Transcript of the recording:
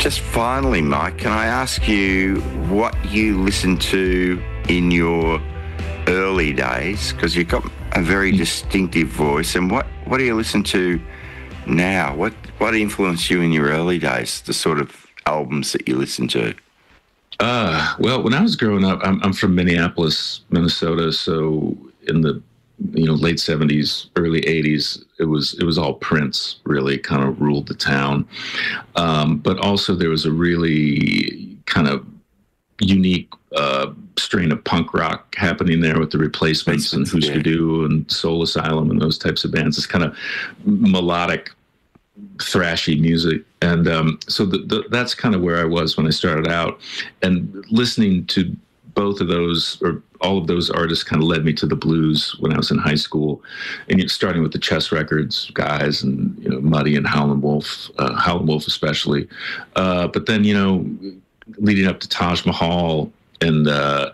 Just finally, Mike, can I ask you what you listened to in your early days? Because you've got a very distinctive voice. And what do you listen to now? What influenced you in your early days, the sort of albums that you listen to? Well, when I was growing up, I'm from Minneapolis, Minnesota. So in the late 70s, early 80s, it was all Prince really kind of ruled the town. But also there was a really kind of unique strain of punk rock happening there with the Replacements and Husker Du and Soul Asylum and those types of bands. It's kind of melodic, thrashy music. And so that's kind of where I was when I started out. And listening to both of those, or all of those artists, kind of led me to the blues when I was in high school, and starting with the Chess Records guys and Muddy and Howlin' Wolf especially. But then leading up to Taj Mahal and